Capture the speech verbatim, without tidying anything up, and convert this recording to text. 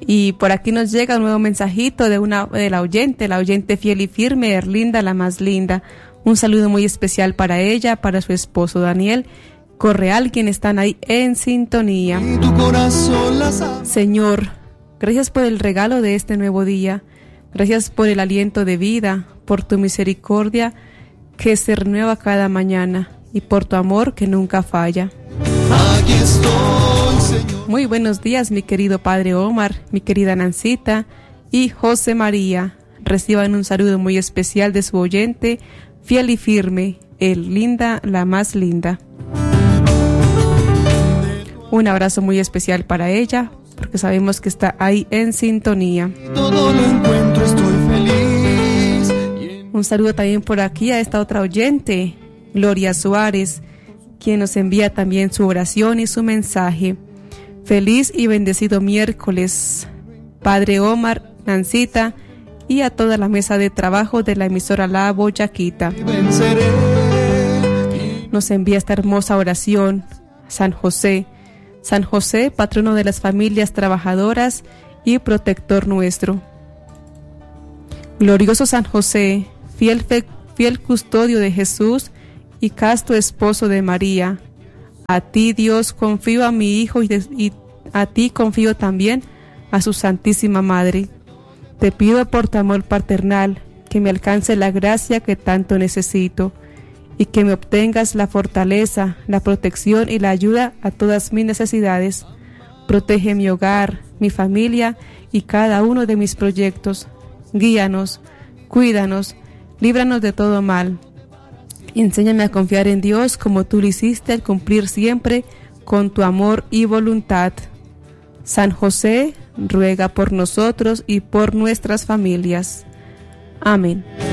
Y por aquí nos llega un nuevo mensajito de una de la oyente, la oyente fiel y firme, Erlinda, la más linda. Un saludo muy especial para ella, para su esposo Daniel Correal, quienes están ahí en sintonía. Señor, gracias por el regalo de este nuevo día. Gracias por el aliento de vida, por tu misericordia que se renueva cada mañana y por tu amor que nunca falla. Aquí estoy, Señor. Muy buenos días, mi querido Padre Omar, mi querida Nancita y José María. Reciban un saludo muy especial de su oyente, fiel y firme, Erlinda, la más linda. Un abrazo muy especial para ella, porque sabemos que está ahí en sintonía. Todo lo encuentro, estoy feliz. Un saludo también por aquí a esta otra oyente, Gloria Suárez, quien nos envía también su oración y su mensaje. Feliz y bendecido miércoles, Padre Omar, Nancita y a toda la mesa de trabajo de la emisora La Boyaquita. Nos envía esta hermosa oración, San José. San José, patrono de las familias trabajadoras y protector nuestro. Glorioso San José, fiel, fe, fiel custodio de Jesús y casto esposo de María, a ti Dios confío a mi Hijo y, de, y a ti confío también a su Santísima Madre. Te pido por tu amor paternal que me alcance la gracia que tanto necesito y que me obtengas la fortaleza, la protección y la ayuda a todas mis necesidades. Protege mi hogar, mi familia y cada uno de mis proyectos. Guíanos, cuídanos, líbranos de todo mal. Enséñame a confiar en Dios como tú lo hiciste al cumplir siempre con tu amor y voluntad. San José, ruega por nosotros y por nuestras familias. Amén.